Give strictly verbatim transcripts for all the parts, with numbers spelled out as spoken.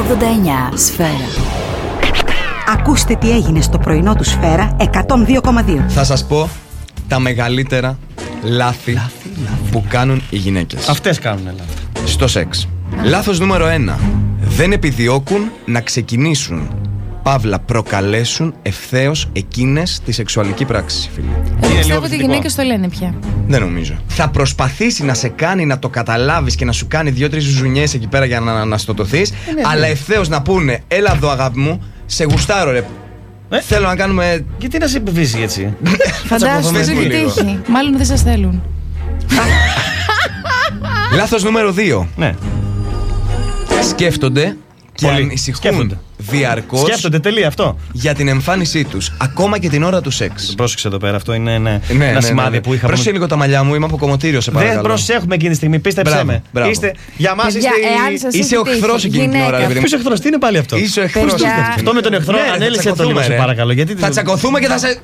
ογδόντα εννιά Σφαίρα. Ακούστε τι έγινε στο πρωινό του Σφαίρα εκατόν δύο κόμμα δύο. Θα σας πω τα μεγαλύτερα λάθη, λάθη, λάθη που κάνουν οι γυναίκες. Αυτές κάνουν λάθη. Στο σεξ. Λάθος νούμερο ένα. Δεν επιδιώκουν να ξεκινήσουν, παύλα προκαλέσουν ευθέως εκείνες τη σεξουαλική πράξη, φίλοι. Εγώ πιστεύω ότι οι γυναίκες το λένε πια. Δεν νομίζω. Θα προσπαθήσει να σε κάνει να το καταλάβεις και να σου κάνει δύο-τρεις ζουνιές εκεί πέρα για να αναστοτωθείς, αλλά ευθέως να πούνε, έλα εδώ αγάπη μου, σε γουστάρω ρε. Ε? Θέλω να κάνουμε. Γιατί να σε επιβήσει έτσι. Φαντάζομαι ότι έχει τύχει. Μάλλον δεν σας θέλουν. Λάθος νούμερο δύο. Ναι. Σκέφτονται και Πολύ. ανησυχούν Σκέφτονται. διαρκώς. Σκέφτονται, τελεία αυτό. Για την εμφάνισή τους, ακόμα και την ώρα του σεξ. Πρόσεξε εδώ πέρα, αυτό είναι ναι, ναι, ένα ναι, σημάδι ναι, ναι. που είχα. Πρόσεχε λίγο τα μαλλιά μου, είμαι από κομμωτήριο, σε παρακαλώ. Δεν προσέχουμε εκείνη τη στιγμή, πίστεψέ μπράβο, με. Μπράβο. Είστε, για μας είστε. Εάν Είσαι ο εχθρός εκείνη την ώρα, ρε. Ποιος εχθρός, τι είναι πάλι αυτό. Είσαι ο εχθρός. Αυτό με τον εχθρό, ναι, ανέλησε το λίγο, σε παρακαλώ. Γιατί θα τσακωθούμε και θα σε.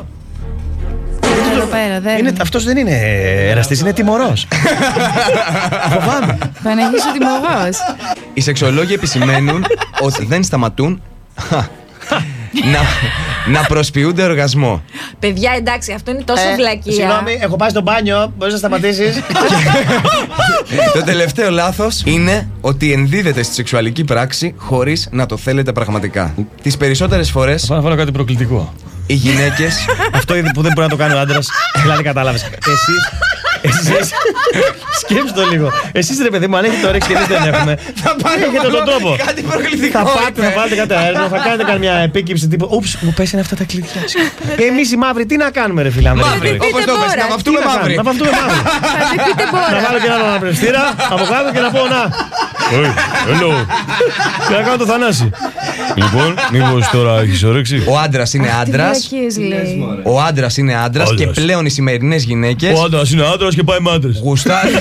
Εδώ πέρα, δεν είναι. Αυτός δεν είναι εραστής, είναι τιμωρός. Φοβάμαι. Παναγής ο τιμωρός. Οι σεξολόγοι επισημαίνουν ότι δεν σταματούν να, να προσποιούνται οργασμό. Παιδιά, εντάξει, αυτό είναι τόσο ε, βλακεία. Συγγνώμη, έχω πάει στο μπάνιο. Μπορείς να σταματήσεις. Το τελευταίο λάθος είναι ότι ενδίδεται στη σεξουαλική πράξη χωρίς να το θέλετε πραγματικά. Τις περισσότερες φορές. Θα βάλω κάτι προκλητικό. Οι γυναίκες. Αυτό που δεν μπορεί να το κάνει ο άντρας. Δηλαδή, κατάλαβες. Εσείς. Εσείς. Σκέψτε το λίγο. Εσείς ρε παιδί μου, αν έχετε όρεξη και εμείς δεν έχουμε. Θα πάρετε τον τρόπο. Κάτι προκλητικό. Θα πάτε, θα βάλετε κάτι αέριο, θα κάνετε καμιά επίκυψη τύπου. Ούψ, μου πέσανε αυτά τα κλειδιά. Εμείς οι μαύροι τι να κάνουμε, ρε φίλε. Μαύροι, όπως το πες, να βαφτούμε μαύροι. Να βαφτούμε μαύροι. Να βάλω και έναν αναπνευστήρα από κάτω και να πω να. Hello. Και να κάνω το Θανάση. Λοιπόν, μήπως τώρα έχεις όρεξη. Ο άντρας είναι άντρας. Ο άντρας είναι άντρας και πλέον οι σημερινές γυναίκες. Ο άντρας είναι άντρας και πάει με άντρες. Γουστάρει.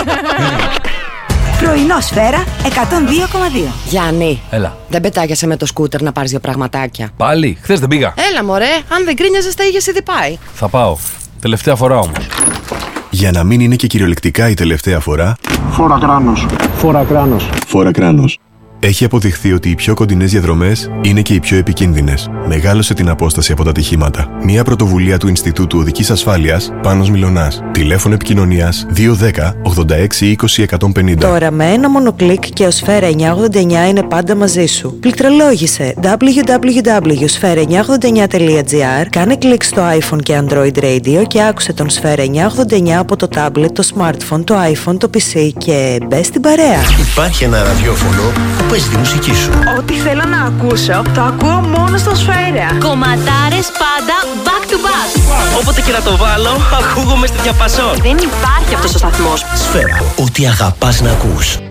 Πρωινό Σφαίρα εκατόν δύο κόμμα δύο. Γιάννη, έλα. Δεν πετάγεσαι με το σκούτερ να πάρεις δύο πραγματάκια. Πάλι, χθες δεν πήγα. Έλα μωρέ, αν δεν κρίνιαζες τα είχες ήδη πάει. Θα πάω. Τελευταία φορά όμως. Για να μην είναι και κυριολεκτικά η τελευταία φορά. Φόρα κράνος. Φόρα κράνος. Φόρα κράνος. Έχει αποδειχθεί ότι οι πιο κοντινές διαδρομές είναι και οι πιο επικίνδυνες. Μεγάλωσε την απόσταση από τα ατυχήματα. Μια πρωτοβουλία του Ινστιτούτου Οδικής Ασφάλειας, Πάνος Μιλωνάς. Τηλέφωνο επικοινωνίας δύο ένα μηδέν ογδόντα έξι είκοσι εκατόν πενήντα. Τώρα με ένα μόνο κλικ και ο Σφαίρα εννιακόσια ογδόντα εννιά είναι πάντα μαζί σου. Πληκτρολόγησε double-u double-u double-u τελεία σφαίρα εννιακόσια ογδόντα εννιά τελεία τζι άρ, κάνε κλικ στο iPhone και Android Radio και άκουσε τον Σφαίρα εννιακόσια ογδόντα εννιά από το tablet, το smartphone, το iPhone, το πι σι και μπες στην παρέα. Υπάρχει ένα ραδιόφωνο που παίζει τη μουσική σου. Ό,τι θέλω να ακούσω, το ακούω μόνο στο Σφαίρα. Κομματάρες πάντα back to back. Wow. Όποτε και να το βάλω, ακούγομαι στη διαπασόν. Δεν υπάρχει αυτός ο σταθμός. Σφαίρα, ό,τι αγαπάς να ακούς.